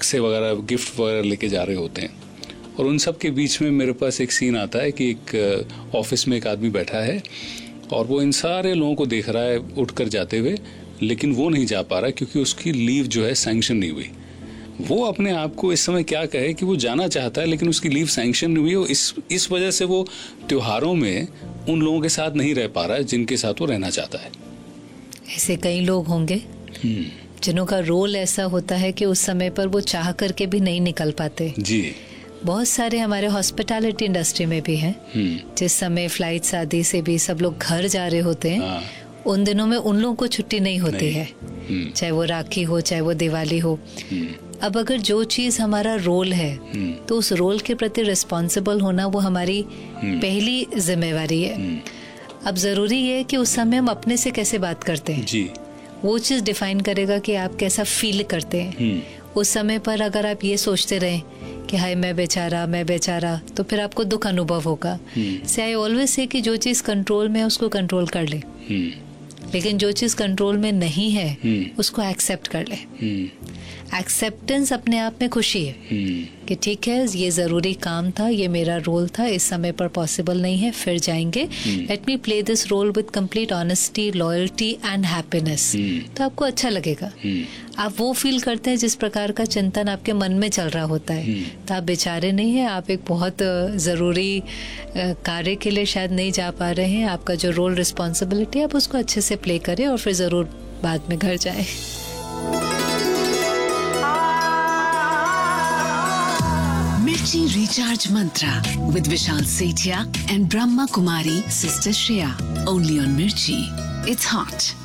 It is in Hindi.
बक्से वगैरह गिफ्ट वगैरह लेके जा रहे होते हैं, और उन सब के बीच में मेरे पास एक सीन आता है कि एक ऑफिस में एक आदमी बैठा है और वो इन सारे लोगों को देख रहा है उठकर जाते हुए, लेकिन वो नहीं जा पा रहा क्योंकि उसकी लीव जो है सैंक्शन नहीं हुई। वो अपने आप को इस समय क्या कहे कि वो जाना चाहता है लेकिन उसकी लीव सैंक्शन नहीं हुई, इस वजह से वो त्योहारों में उन लोगों के साथ नहीं रह पा रहा है जिनके साथ वो रहना चाहता है। ऐसे कई लोग होंगे जिन्हों का रोल ऐसा होता है कि उस समय पर वो चाह करके भी नहीं निकल पाते। जी, बहुत सारे हमारे हॉस्पिटैलिटी इंडस्ट्री में भी हैं, जिस समय फ्लाइट्स आदि से भी सब लोग घर जा रहे होते हैं, उन दिनों में उन लोगों को छुट्टी नहीं होती है, चाहे वो राखी हो चाहे वो दिवाली हो। अब अगर जो चीज हमारा रोल है तो उस रोल के प्रति रिस्पॉन्सिबल होना वो हमारी पहली जिम्मेवारी है। अब जरूरी है कि उस समय हम अपने से कैसे बात करते हैं जी, वो चीज डिफाइन करेगा कि आप कैसा फील करते हैं। उस समय पर अगर आप ये सोचते रहें कि हाय मैं बेचारा, तो फिर आपको दुख अनुभव होगा। से आई ऑलवेज से कि जो चीज कंट्रोल में है उसको कंट्रोल कर ले, लेकिन जो चीज कंट्रोल में नहीं है उसको एक्सेप्ट कर ले। एक्सेप्टेंस अपने आप में खुशी है कि ठीक है ये जरूरी काम था, ये मेरा रोल था, इस समय पर पॉसिबल नहीं है, फिर जाएंगे। Let me play this role with complete honesty, loyalty and happiness. तो आपको अच्छा लगेगा। आप वो फील करते हैं जिस प्रकार का चिंतन आपके मन में चल रहा होता है। तो आप बेचारे नहीं है, आप एक बहुत जरूरी कार्य के लिए शायद नहीं जा पा रहे हैं। आपका जो रोल रिस्पॉन्सिबिलिटी है आप उसको अच्छे से प्ले करें और फिर जरूर बाद में घर जाएं। Mirchi Recharge Mantra with Vishal Sethia and Brahma Kumari Sister Shreya. Only on Mirchi. It's hot.